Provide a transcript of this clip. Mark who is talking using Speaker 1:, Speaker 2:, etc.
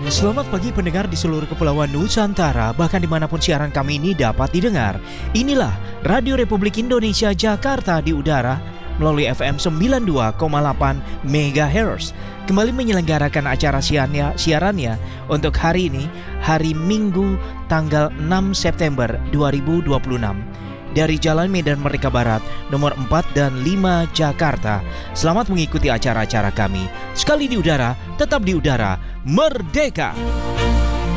Speaker 1: Selamat pagi pendengar di seluruh kepulauan Nusantara, bahkan dimanapun siaran kami ini dapat didengar. Inilah Radio Republik Indonesia Jakarta di udara melalui FM 92,8 MHz. Kembali menyelenggarakan acara siarannya untuk hari ini, hari Minggu tanggal 6 September 2026. Dari Jalan Medan Merdeka Barat, nomor 4 dan 5 Jakarta. Selamat mengikuti acara-acara kami. Sekali di udara, tetap di udara, merdeka!